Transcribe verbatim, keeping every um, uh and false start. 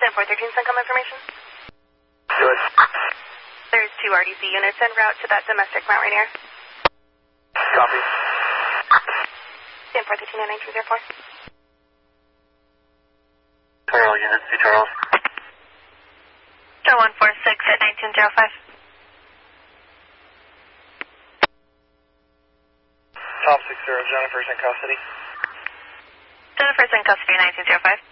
ten four thirteen, Suncom information. Do it. There's two R D C units en route to that domestic Mount Rainier. Copy. ten four thirteen, nine nine two zero four. Clear all units, see Charles. Show one four six at nineteen zero five. Top six zero, Jennifer's in custody. Jennifer's in custody, nineteen zero five.